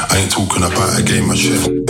I ain't talking about a game of chess.